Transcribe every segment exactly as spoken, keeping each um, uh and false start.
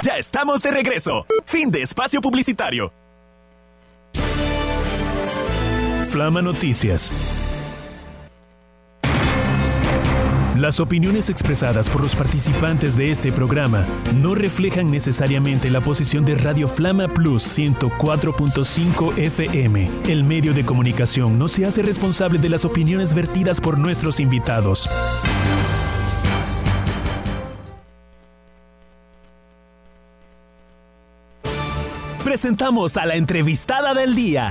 Ya estamos de regreso. Fin de espacio publicitario. Flama Noticias. Las opiniones expresadas por los participantes de este programa no reflejan necesariamente la posición de Radio Flama Plus ciento cuatro punto cinco F M. El medio de comunicación no se hace responsable de las opiniones vertidas por nuestros invitados. Presentamos a la entrevistada del día.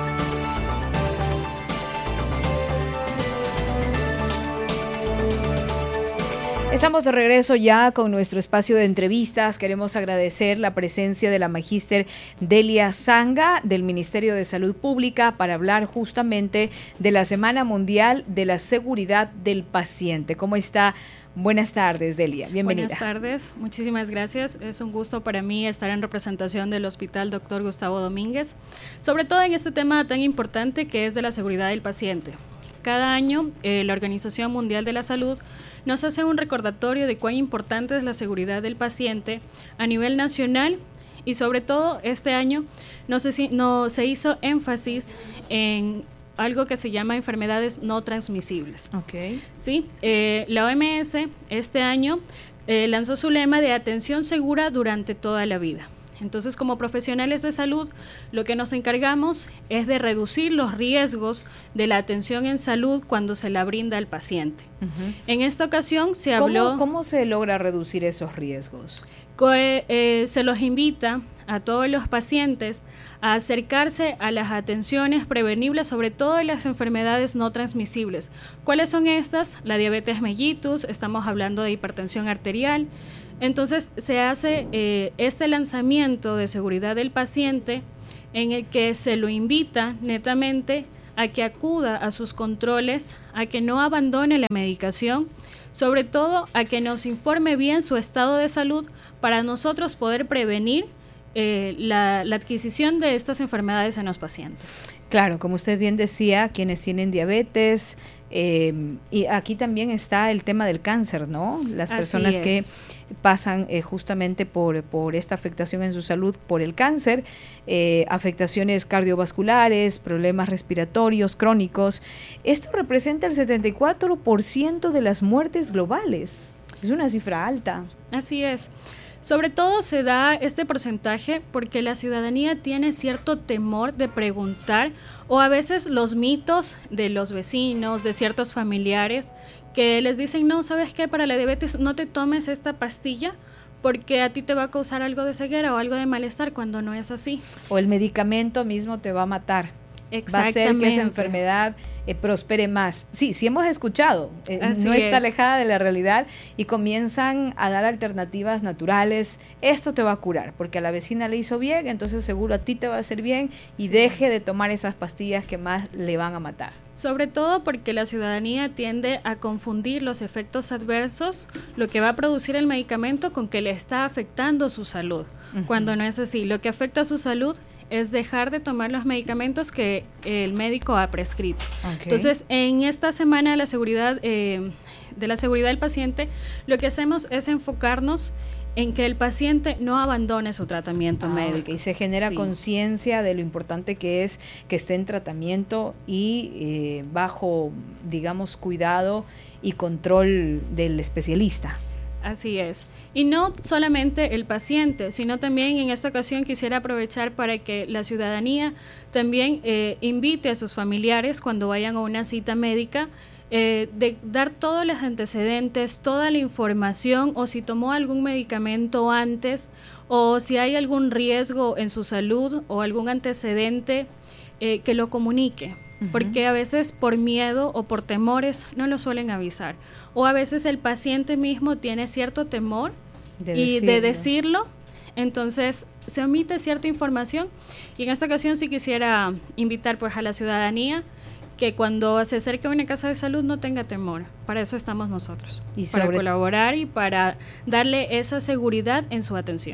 Estamos de regreso ya con nuestro espacio de entrevistas. Queremos agradecer la presencia de la magíster Delia Sanga del Ministerio de Salud Pública para hablar justamente de la Semana Mundial de la Seguridad del Paciente. ¿Cómo está? Buenas tardes, Delia. Bienvenida. Buenas tardes. Muchísimas gracias. Es un gusto para mí estar en representación del Hospital Doctor Gustavo Domínguez, sobre todo en este tema tan importante que es de la seguridad del paciente. Cada año, eh, la Organización Mundial de la Salud nos hace un recordatorio de cuán importante es la seguridad del paciente a nivel nacional y sobre todo este año no se, no, se hizo énfasis en algo que se llama enfermedades no transmisibles. Okay. Sí, eh, la O M S este año eh, lanzó su lema de atención segura durante toda la vida. Entonces, como profesionales de salud, lo que nos encargamos es de reducir los riesgos de la atención en salud cuando se la brinda al paciente. Uh-huh. En esta ocasión se habló... ¿Cómo, cómo se logra reducir esos riesgos? Que, eh, se los invita a todos los pacientes a acercarse a las atenciones prevenibles, sobre todo en las enfermedades no transmisibles. ¿Cuáles son estas? La diabetes mellitus, estamos hablando de hipertensión arterial. Entonces se hace eh, este lanzamiento de seguridad del paciente en el que se lo invita netamente a que acuda a sus controles, a que no abandone la medicación, sobre todo a que nos informe bien su estado de salud para nosotros poder prevenir eh, la, la adquisición de estas enfermedades en los pacientes. Claro, como usted bien decía, quienes tienen diabetes, eh, y aquí también está el tema del cáncer, ¿no? Las personas que pasan eh, justamente por, por esta afectación en su salud por el cáncer, eh, afectaciones cardiovasculares, problemas respiratorios crónicos. Esto representa el setenta y cuatro por ciento de las muertes globales. Es una cifra alta. Así es. Sobre todo se da este porcentaje porque la ciudadanía tiene cierto temor de preguntar, o a veces los mitos de los vecinos, de ciertos familiares, que les dicen, no, ¿sabes qué? Para la diabetes no te tomes esta pastilla porque a ti te va a causar algo de ceguera o algo de malestar, cuando no es así. O el medicamento mismo te va a matar. Va a hacer que esa enfermedad eh, prospere más. Sí, sí hemos escuchado, eh, no está es. alejada de la realidad, y comienzan a dar alternativas naturales. Esto te va a curar, porque a la vecina le hizo bien, entonces seguro a ti te va a hacer bien, y sí. deje de tomar esas pastillas que más le van a matar. Sobre todo porque la ciudadanía tiende a confundir los efectos adversos, lo que va a producir el medicamento, con que le está afectando su salud, uh-huh. cuando no es así. Lo que afecta a su salud es dejar de tomar los medicamentos que el médico ha prescrito. Okay. Entonces, en esta semana de la seguridad eh, de la seguridad del paciente, lo que hacemos es enfocarnos en que el paciente no abandone su tratamiento ah, médico. Y se genera sí. conciencia de lo importante que es que esté en tratamiento y eh, bajo, digamos, cuidado y control del especialista. Así es. Y no solamente el paciente, sino también en esta ocasión quisiera aprovechar para que la ciudadanía también eh, invite a sus familiares cuando vayan a una cita médica, eh, de dar todos los antecedentes, toda la información, o si tomó algún medicamento antes, o si hay algún riesgo en su salud o algún antecedente, eh, que lo comunique. Uh-huh. Porque a veces por miedo o por temores no lo suelen avisar. O a veces el paciente mismo tiene cierto temor de y decirlo. de decirlo, entonces se omite cierta información. Y en esta ocasión sí quisiera invitar pues a la ciudadanía que cuando se acerque a una casa de salud no tenga temor. Para eso estamos nosotros, y para colaborar y para darle esa seguridad en su atención.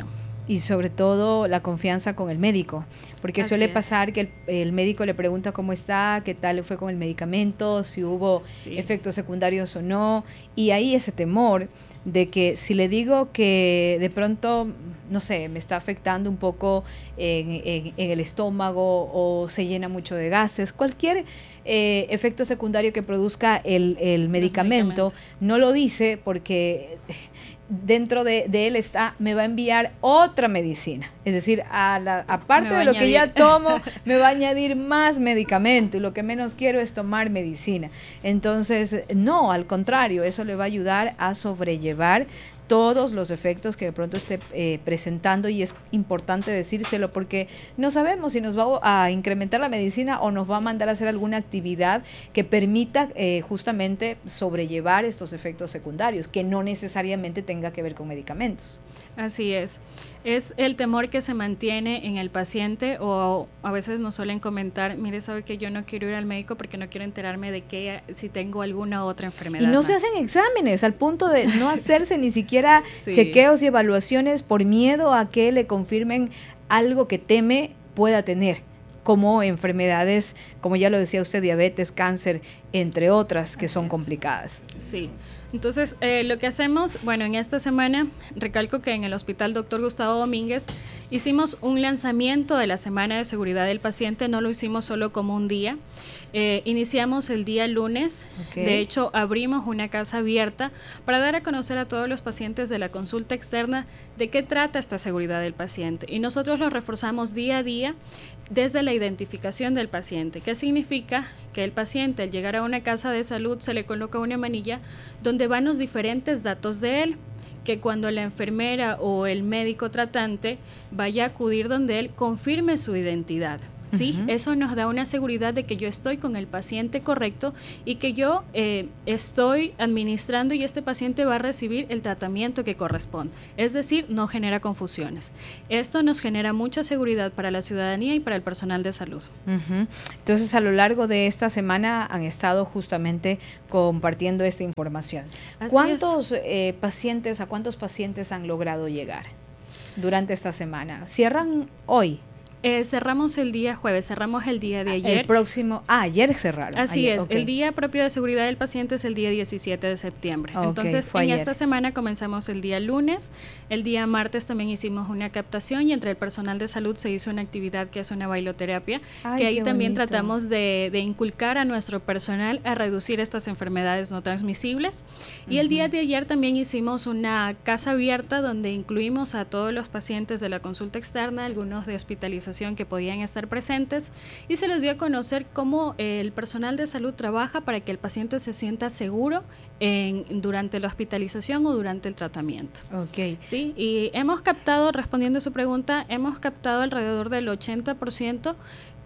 Y sobre todo la confianza con el médico, porque Así suele es. pasar que el, el médico le pregunta cómo está, qué tal fue con el medicamento, si hubo sí. efectos secundarios o no, y ahí ese temor de que si le digo que de pronto, no sé, me está afectando un poco en, en, en el estómago o se llena mucho de gases, cualquier eh, efecto secundario que produzca el, el medicamento, no lo dice porque dentro de, de él está, me va a enviar otra medicina, es decir, a la, aparte de lo añadir. que ya tomo, me va a añadir más medicamento y lo que menos quiero es tomar medicina. Entonces, no, al contrario, eso le va a ayudar a sobrellevar todos los efectos que de pronto esté eh, presentando, y es importante decírselo porque no sabemos si nos va a incrementar la medicina o nos va a mandar a hacer alguna actividad que permita eh, justamente sobrellevar estos efectos secundarios, que no necesariamente tenga que ver con medicamentos. Así es. Es el temor que se mantiene en el paciente, o a veces nos suelen comentar, mire, sabe que yo no quiero ir al médico porque no quiero enterarme de que si tengo alguna otra enfermedad. Y no más. se hacen exámenes, al punto de no hacerse ni siquiera sí. chequeos y evaluaciones por miedo a que le confirmen algo que teme pueda tener, como enfermedades, como ya lo decía usted, diabetes, cáncer, entre otras que Así son es. complicadas. Sí. Entonces, eh, lo que hacemos, bueno, en esta semana, recalco que en el Hospital Doctor Gustavo Domínguez hicimos un lanzamiento de la Semana de Seguridad del Paciente, no lo hicimos solo como un día, eh, iniciamos el día lunes, okay. de hecho abrimos una casa abierta para dar a conocer a todos los pacientes de la consulta externa de qué trata esta seguridad del paciente, y nosotros lo reforzamos día a día desde la identificación del paciente. ¿Qué significa? Que el paciente, al llegar a una casa de salud, se le coloca una manilla donde van los diferentes datos de él, que cuando la enfermera o el médico tratante vaya a acudir donde él, confirme su identidad. ¿Sí? Uh-huh. Eso nos da una seguridad de que yo estoy con el paciente correcto y que yo eh, estoy administrando y este paciente va a recibir el tratamiento que corresponde. Es decir, no genera confusiones. Esto nos genera mucha seguridad para la ciudadanía y para el personal de salud. Uh-huh. Entonces, a lo largo de esta semana han estado justamente compartiendo esta información. Así ¿Cuántos eh, pacientes, a cuántos pacientes han logrado llegar durante esta semana? ¿Cierran hoy? Eh, cerramos el día jueves, cerramos el día de ayer. El próximo, ah, ayer cerraron. Así ayer, es, okay. El día propio de seguridad del paciente es el día diecisiete de septiembre. Okay, Entonces, en ayer. esta semana comenzamos el día lunes, el día martes también hicimos una captación y entre el personal de salud se hizo una actividad que es una bailoterapia, Ay, que ahí también bonito. tratamos de, de inculcar a nuestro personal a reducir estas enfermedades no transmisibles. Uh-huh. Y el día de ayer también hicimos una casa abierta donde incluimos a todos los pacientes de la consulta externa, algunos de hospitalización que podían estar presentes, y se les dio a conocer cómo eh, el personal de salud trabaja para que el paciente se sienta seguro en, durante la hospitalización o durante el tratamiento. Okay. Sí, y hemos captado, respondiendo a su pregunta, hemos captado alrededor del ochenta por ciento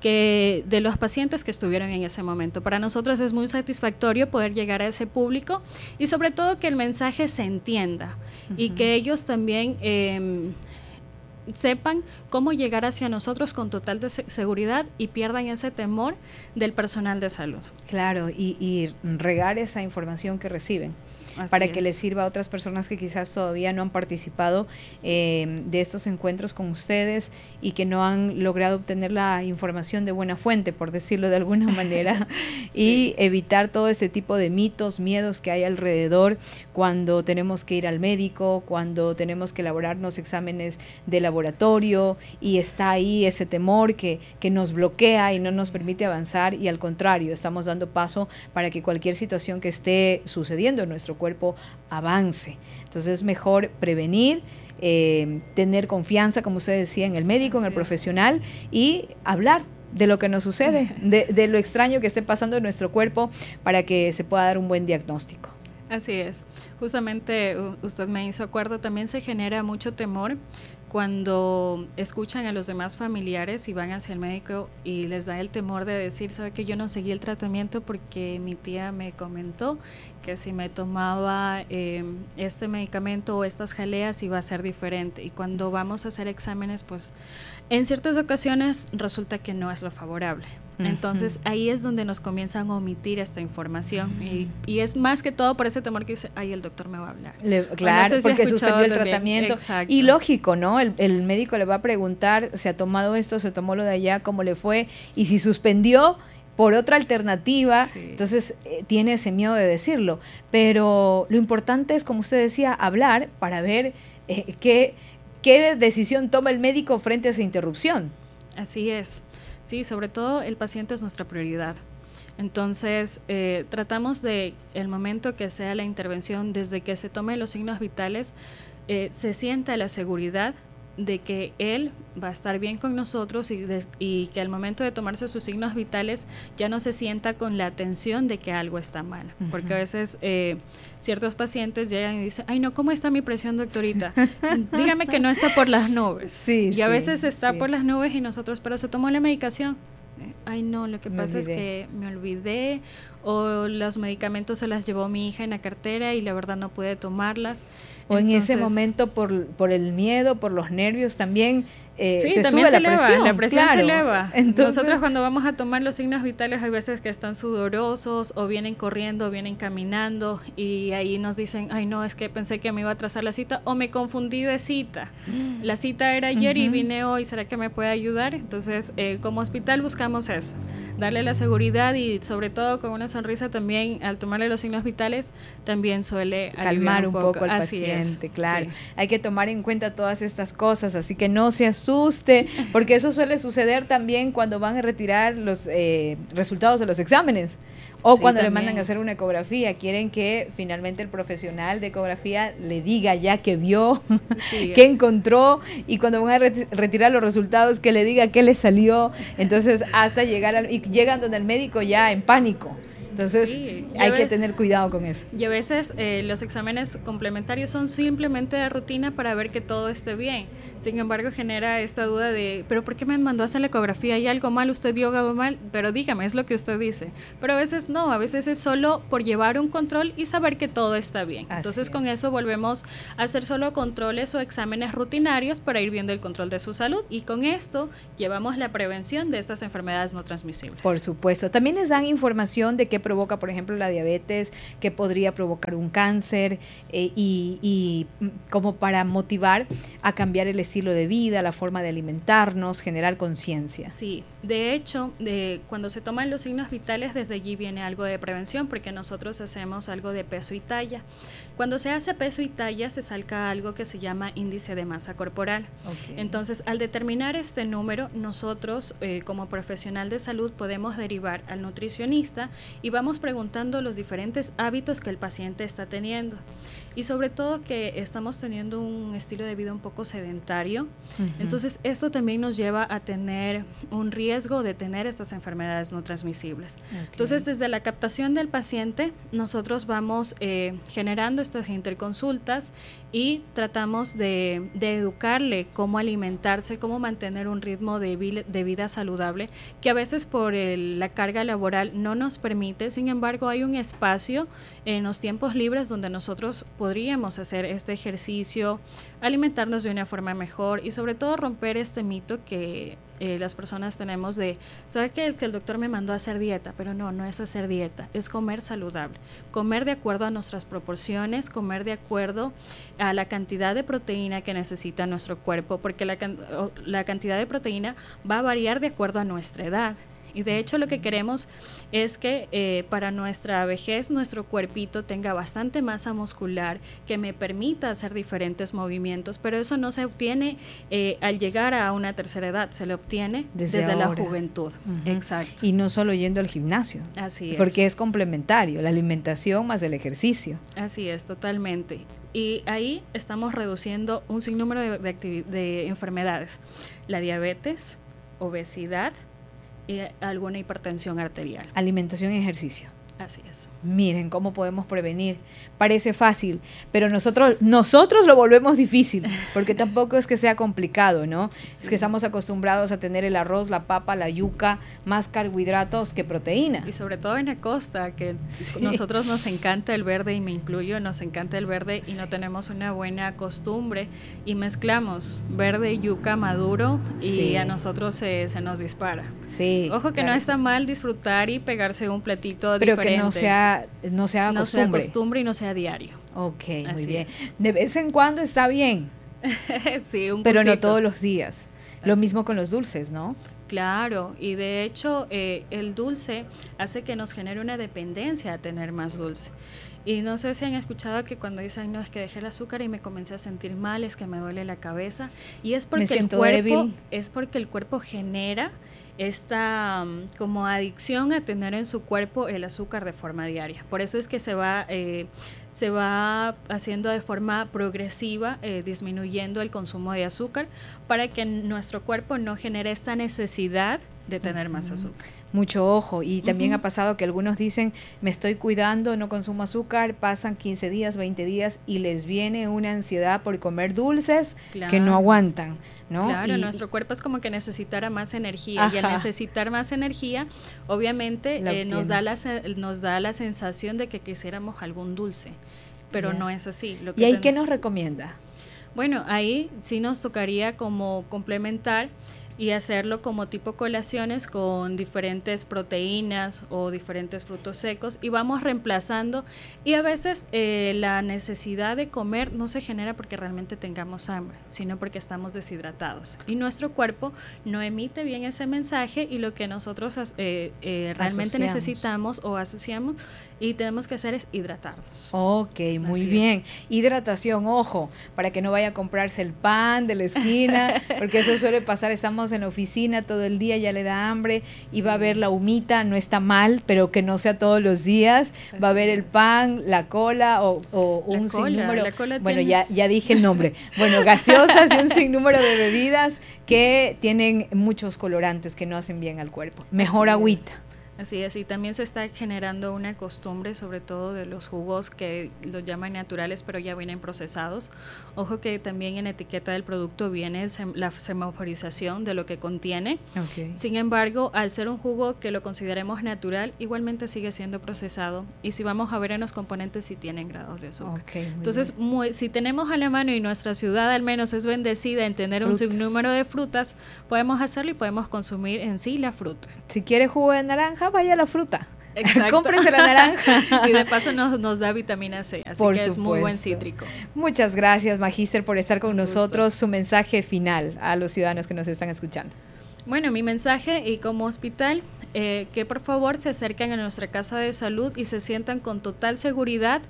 que de los pacientes que estuvieron en ese momento. Para nosotros es muy satisfactorio poder llegar a ese público y sobre todo que el mensaje se entienda uh-huh. y que ellos también eh, sepan cómo llegar hacia nosotros con total de se- seguridad y pierdan ese temor del personal de salud. Claro, y, y regar esa información que reciben. Así para es. que les sirva a otras personas que quizás todavía no han participado eh, de estos encuentros con ustedes y que no han logrado obtener la información de buena fuente, por decirlo de alguna manera, sí. y evitar todo este tipo de mitos, miedos que hay alrededor cuando tenemos que ir al médico, cuando tenemos que elaborarnos exámenes de laboratorio y está ahí ese temor que, que nos bloquea y no nos permite avanzar, y al contrario, estamos dando paso para que cualquier situación que esté sucediendo en nuestro cuerpo avance. Entonces es mejor prevenir, eh, tener confianza, como usted decía, en el médico, Así en el profesional, y hablar de lo que nos sucede, de, de lo extraño que esté pasando en nuestro cuerpo para que se pueda dar un buen diagnóstico. Así es. Justamente usted me hizo acuerdo, también se genera mucho temor cuando escuchan a los demás familiares y van hacia el médico y les da el temor de decir, sabe que yo no seguí el tratamiento porque mi tía me comentó que si me tomaba eh, este medicamento o estas jaleas iba a ser diferente, y cuando vamos a hacer exámenes, pues en ciertas ocasiones resulta que no es lo favorable. Uh-huh. Entonces ahí es donde nos comienzan a omitir esta información. Uh-huh. y, y es más que todo por ese temor que dice, ay, el doctor me va a hablar. Le, claro, no sé si porque suspendió el también. tratamiento. Exacto. Y lógico, ¿no? El, el médico le va a preguntar, ¿se ha tomado esto, se tomó lo de allá, cómo le fue? Y si suspendió por otra alternativa, sí. entonces eh, tiene ese miedo de decirlo. Pero lo importante es, como usted decía, hablar para ver eh, qué, qué decisión toma el médico frente a esa interrupción. Así es. Sí, sobre todo el paciente es nuestra prioridad. Entonces, eh, tratamos de, el momento que sea la intervención, desde que se tomen los signos vitales, eh, se sienta la seguridad de que él va a estar bien con nosotros y, de, y que al momento de tomarse sus signos vitales ya no se sienta con la tensión de que algo está mal. Uh-huh. Porque a veces eh, ciertos pacientes llegan y dicen, ay no, ¿cómo está mi presión, doctorita? Dígame que no está por las nubes. Sí, y sí, a veces está sí. por las nubes y nosotros, pero se tomó la medicación. Ay no, lo que me pasa olvidé. es que me olvidé o los medicamentos se las llevó mi hija en la cartera y la verdad no pude tomarlas. O Entonces, en ese momento por, por el miedo, por los nervios también eh, sí, se también sube se la eleva, presión. la presión claro. se eleva. Entonces, nosotros cuando vamos a tomar los signos vitales hay veces que están sudorosos o vienen corriendo o vienen caminando y ahí nos dicen, ay no, es que pensé que me iba a atrasar la cita o me confundí de cita. La cita era ayer uh-huh. y vine hoy, ¿será que me puede ayudar? Entonces eh, como hospital buscamos eso, darle la seguridad y sobre todo con una sonrisa también al tomarle los signos vitales también suele calmar un poco, poco al así paciente, es, claro. Sí. Hay que tomar en cuenta todas estas cosas, así que no se asuste, porque eso suele suceder también cuando van a retirar los eh, resultados de los exámenes o sí, cuando también. le mandan a hacer una ecografía. Quieren que finalmente el profesional de ecografía le diga ya que vio, sí, qué encontró, y cuando van a re- retirar los resultados que le diga qué le salió. Entonces hasta llegar al, y llegan donde el médico ya en pánico. Entonces sí, hay que tener cuidado con eso. Y a veces eh, los exámenes complementarios son simplemente de rutina para ver que todo esté bien. Sin embargo, genera esta duda de, ¿pero por qué me mandó a hacer la ecografía? ¿Hay algo mal? ¿Usted vio algo mal? Pero dígame, es lo que usted dice. Pero a veces no, a veces es solo por llevar un control y saber que todo está bien. Así Entonces es. Con eso volvemos a hacer solo controles o exámenes rutinarios para ir viendo el control de su salud, y con esto llevamos la prevención de estas enfermedades no transmisibles. Por supuesto. También les dan información de qué provoca, por ejemplo, la diabetes, que podría provocar un cáncer eh, y, y como para motivar a cambiar el estilo de vida, la forma de alimentarnos, generar conciencia. Sí, de hecho, de, cuando se toman los signos vitales, desde allí viene algo de prevención, porque nosotros hacemos algo de peso y talla. Cuando se hace peso y talla, se saca algo que se llama índice de masa corporal. Okay. Entonces, al determinar este número, nosotros eh, como profesional de salud podemos derivar al nutricionista y vamos preguntando los diferentes hábitos que el paciente está teniendo. Y sobre todo que estamos teniendo un estilo de vida un poco sedentario. Uh-huh. Entonces, esto también nos lleva a tener un riesgo de tener estas enfermedades no transmisibles. Okay. Entonces, desde la captación del paciente, nosotros vamos eh, generando estas interconsultas y tratamos de, de educarle cómo alimentarse, cómo mantener un ritmo de, vi- de vida saludable, que a veces por el, la carga laboral no nos permite. Sin embargo, hay un espacio en los tiempos libres donde nosotros podríamos hacer este ejercicio, alimentarnos de una forma mejor y sobre todo romper este mito que eh, las personas tenemos de, ¿sabes qué? Que el doctor me mandó a hacer dieta, pero no, no es hacer dieta, es comer saludable, comer de acuerdo a nuestras proporciones, comer de acuerdo a la cantidad de proteína que necesita nuestro cuerpo, porque la, la cantidad de proteína va a variar de acuerdo a nuestra edad. Y de hecho lo que queremos es que eh, para nuestra vejez nuestro cuerpito tenga bastante masa muscular que me permita hacer diferentes movimientos, pero eso no se obtiene eh, al llegar a una tercera edad, se lo obtiene desde, desde la juventud. Uh-huh. Exacto. Y no solo yendo al gimnasio. Así es. Porque es complementario, la alimentación más el ejercicio. Así es, totalmente. Y ahí estamos reduciendo un sinnúmero de, de, activi- de enfermedades, la diabetes, obesidad, y alguna hipertensión arterial. Alimentación y ejercicio. Así es. Miren cómo podemos prevenir. Parece fácil, pero nosotros nosotros lo volvemos difícil, porque tampoco es que sea complicado, ¿no? Sí. Es que estamos acostumbrados a tener el arroz, la papa, la yuca, más carbohidratos que proteína. Y sobre todo en la costa, que sí. nosotros nos encanta el verde, y me incluyo, nos encanta el verde, y no tenemos una buena costumbre, y mezclamos verde y yuca maduro, y sí. a nosotros se, se nos dispara. Sí, Ojo que claro. no está mal disfrutar y pegarse un platito pero diferente. Que no sea, no sea no costumbre. No sea costumbre y no sea diario. Ok, Así muy bien. Es. De vez en cuando está bien. Sí, un pero gustito. no todos los días. Así Lo mismo es. Con los dulces, ¿no? Claro, y de hecho eh, el dulce hace que nos genere una dependencia a tener más dulce. Y no sé si han escuchado que cuando dicen, no, es que dejé el azúcar y me comencé a sentir mal, es que me duele la cabeza. Y es porque, el cuerpo, débil. es porque el cuerpo genera esta um, como adicción a tener en su cuerpo el azúcar de forma diaria. Por eso es que se va, eh, se va haciendo de forma progresiva, eh, disminuyendo el consumo de azúcar para que nuestro cuerpo no genere esta necesidad de tener más azúcar. Mucho ojo, y también uh-huh. ha pasado que algunos dicen, me estoy cuidando, no consumo azúcar, pasan quince días, veinte días y les viene una ansiedad por comer dulces claro. que no aguantan, ¿no? Claro, y, nuestro cuerpo es como que necesitara más energía, ajá. y al necesitar más energía, obviamente eh, nos, da la, nos da la sensación de que quisiéramos algún dulce, pero yeah. no es así. Lo que ¿Y ahí ten... qué nos recomienda? Bueno, ahí sí nos tocaría como complementar y hacerlo como tipo colaciones con diferentes proteínas o diferentes frutos secos, y vamos reemplazando, y a veces eh, la necesidad de comer no se genera porque realmente tengamos hambre, sino porque estamos deshidratados y nuestro cuerpo no emite bien ese mensaje, y lo que nosotros eh, eh, realmente asociamos. necesitamos o asociamos y tenemos que hacer es hidratarnos. Ok, muy Así bien. Es. Hidratación, ojo, para que no vaya a comprarse el pan de la esquina, porque eso suele pasar, estamos en la oficina todo el día, ya le da hambre, sí. y va a ver la humita, no está mal, pero que no sea todos los días, Así va a ver es. el pan, la cola o, o la un cola, sinnúmero, la cola bueno, tiene... ya, ya dije el nombre, bueno, gaseosas y un sinnúmero de bebidas que tienen muchos colorantes que no hacen bien al cuerpo. Mejor Así agüita. Es. Así es, y también se está generando una costumbre, sobre todo de los jugos que los llaman naturales, pero ya vienen procesados. Ojo que también en la etiqueta del producto viene el sem- la semaforización de lo que contiene. Okay. Sin embargo, al ser un jugo que lo consideremos natural, igualmente sigue siendo procesado. Y si vamos a ver en los componentes, sí tienen grados de azúcar. Okay, muy Entonces, muy, si tenemos a la mano y nuestra ciudad al menos es bendecida en tener frutas. un sinnúmero de frutas, podemos hacerlo y podemos consumir en sí la fruta. Si quiere jugo de naranja, vaya a la fruta. Exacto. Cómprese la naranja. Y de paso nos, nos da vitamina C, así por que supuesto. Es muy buen cítrico. Muchas gracias, Magíster, por estar con Un nosotros. gusto. Su mensaje final a los ciudadanos que nos están escuchando. Bueno, mi mensaje, y como hospital, eh, que por favor se acerquen a nuestra casa de salud y se sientan con total seguridad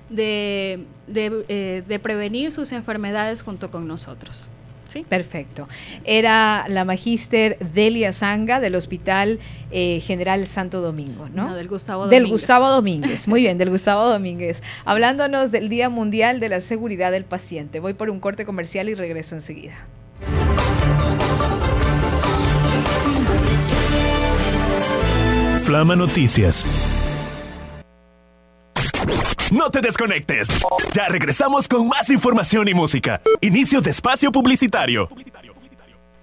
de, de, eh, de prevenir sus enfermedades junto con nosotros. ¿Sí? Perfecto. Era la magíster Delia Zanga del Hospital eh, General Santo Domingo, ¿no? No, del Gustavo Domínguez. Del Gustavo Domínguez, muy bien, del Gustavo Domínguez. Sí. Hablándonos del Día Mundial de la Seguridad del Paciente. Voy por un corte comercial y regreso enseguida. Flama Noticias. No te desconectes. Ya regresamos con más información y música. Inicio de espacio publicitario.